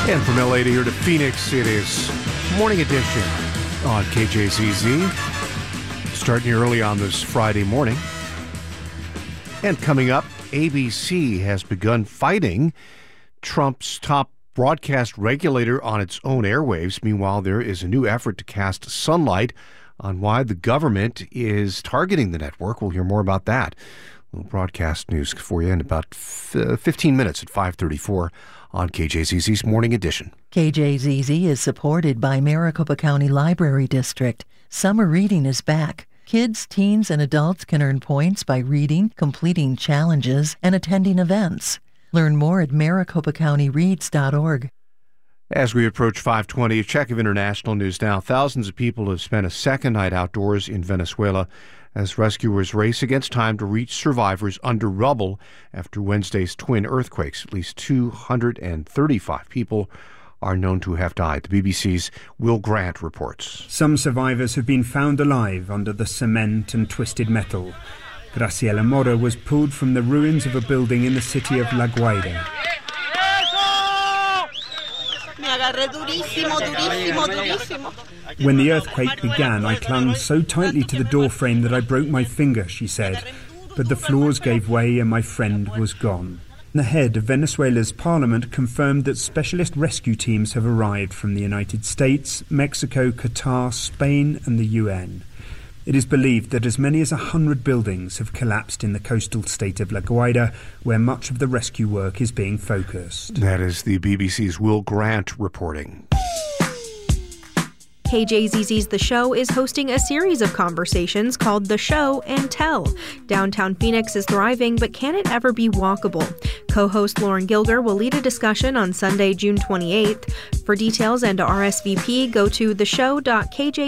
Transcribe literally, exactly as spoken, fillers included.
And from L A to here to Phoenix, it is Morning Edition on K J Z Z. Starting early on this Friday morning. And coming up, A B C has begun fighting Trump's top broadcast regulator on its own airwaves. Meanwhile, there is a new effort to cast sunlight on why the government is targeting the network. We'll hear more about that. A little broadcast news for you in about fifteen minutes at five thirty-four on K J Z Z's Morning Edition. K J Z Z is supported by Maricopa County Library District. Summer reading is back. Kids, teens, and adults can earn points by reading, completing challenges, and attending events. Learn more at maricopa county reads dot org. As we approach five twenty, a check of international news now. Thousands of people have spent a second night outdoors in Venezuela as rescuers race against time to reach survivors under rubble after Wednesday's twin earthquakes. At least two hundred thirty-five people are known to have died. The B B C's Will Grant reports. Some survivors have been found alive under the cement and twisted metal. Graciela Mora was pulled from the ruins of a building in the city of La Guaira. When the earthquake began, I clung so tightly to the doorframe that I broke my finger, she said. But the floors gave way and my friend was gone. The head of Venezuela's parliament confirmed that specialist rescue teams have arrived from the United States, Mexico, Qatar, Spain and the U N. It is believed that as many as one hundred buildings have collapsed in the coastal state of La Guaira, where much of the rescue work is being focused. That is the B B C's Will Grant reporting. K J Z Z's The Show is hosting a series of conversations called The Show and Tell. Downtown Phoenix is thriving, but can it ever be walkable? Co-host Lauren Gilger will lead a discussion on Sunday, June twenty-eighth. For details and to R S V P, go to the show dot k j